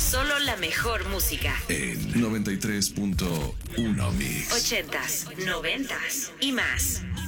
Solo la mejor música. En 93.1 Mix. 80s, 90s y más.